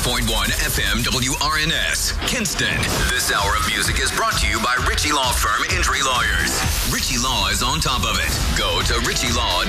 105.1 FM WRNS, Kinston. This hour of music is brought to you by Ritchie Law Firm Injury Lawyers. Ritchie Law is on top of it. Go to ritchielaw.ca.